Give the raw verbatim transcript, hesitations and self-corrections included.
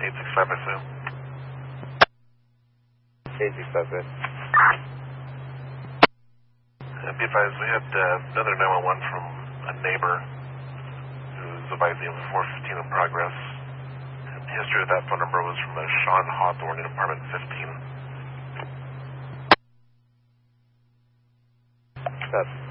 eight six five, I assume. eight six five, good. Uh, be advised, we had uh, another nine one one from a neighbor who's advising of four fifteen in progress. And the history of that phone number was from a Sean Hawthorne in apartment fifteen. That's